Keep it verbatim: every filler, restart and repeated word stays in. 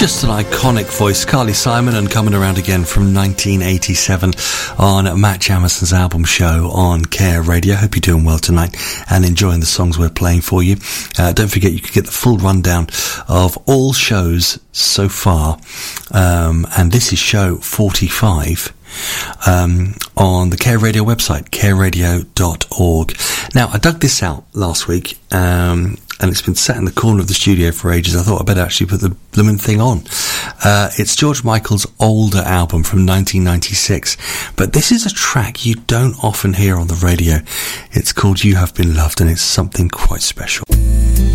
Just an iconic voice, Carly Simon, and Coming Around Again from nineteen eighty-seven on Matt Jamison's album show on Care Radio. Hope you're doing well tonight and enjoying the songs we're playing for you. Uh, don't forget you can get the full rundown of all shows so far, um, and this is show forty-five. Um, on the Care Radio website, care radio dot org. Now, I dug this out last week, um, and it's been sat in the corner of the studio for ages. I thought I'd better actually put the blooming thing on. Uh, it's George Michael's older album from nineteen ninety-six, but this is a track you don't often hear on the radio. It's called You Have Been Loved, and it's something quite special.